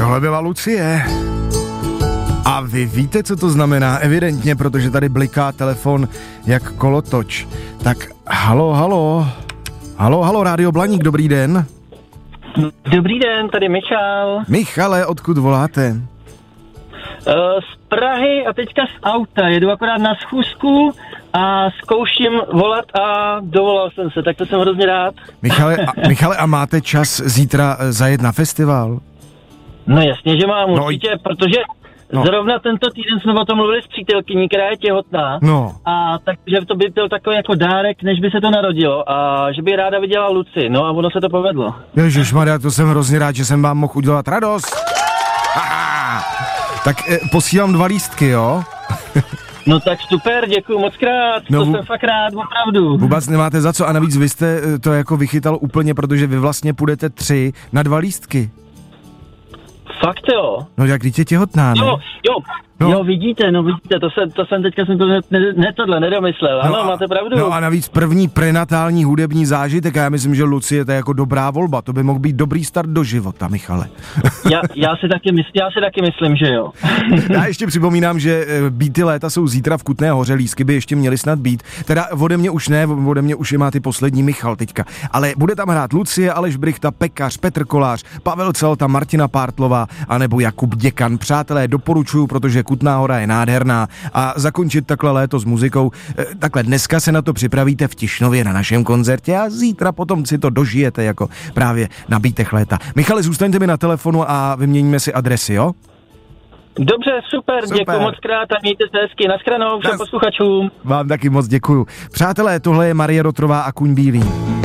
Tohle byla Lucie. A vy víte, co to znamená? Evidentně, protože tady bliká telefon jak kolotoč. Tak halo, Rádio Blaník, dobrý den. Dobrý den, tady Michal. Michale, odkud voláte? Z Prahy a teďka z auta. Jedu akorát na schůzku a zkouším volat a dovolal jsem se, tak to jsem hrozně rád. Michale, a máte čas zítra zajet na festival? No jasně, že mám určitě, protože zrovna tento týden jsme o tom mluvili s přítelkyní, která je těhotná. No. A takže to by byl takový jako dárek, než by se to narodilo a že by ráda viděla Luci. No a ono se to povedlo. Ježišmarja, to jsem hrozně rád, že jsem vám mohl udělat radost. Tak posílám 2 lístky, jo? No tak super, děkuju moc krát, to jsem fakt rád, opravdu. Vůbec nemáte za co a navíc vy jste to jako vychytal úplně, protože vy vlastně půjdete 3 na 2 lístky. Fakt jo? No jak dítě těhotná, ne? Jo, vidíte, to jsem teďka nedomyslel, ano, máte pravdu. No a navíc první prenatální hudební zážitek a já myslím, že Lucie to je jako dobrá volba, to by mohl být dobrý start do života, Michale. Já si taky myslím, že jo. Já ještě připomínám, že Býty léta jsou zítra v Kutné Hoře, lístky by ještě měly snad být, teda ode mě už ne, ode mě už je má ty poslední Michal teďka, ale bude tam hrát Lucie, Aleš Brychta, Pekař, Petr Kolář, Pavel Celta, Martina Pártlová anebo Jakub Děkan. Přátelé, doporučuju, protože Kutná Hora je nádherná a zakončit takhle léto s muzikou. Takhle dneska se na to připravíte v Tišnově na našem koncertě a zítra potom si to dožijete jako právě na Bítech léta. Michale, zůstaňte mi na telefonu a vyměníme si adresy, jo? Dobře, super. Děkuji moc krát a mějte se hezky. Naschranou všem posluchačům. Vám taky moc děkuju. Přátelé, tohle je Marie Rotrová a Kuň bílý.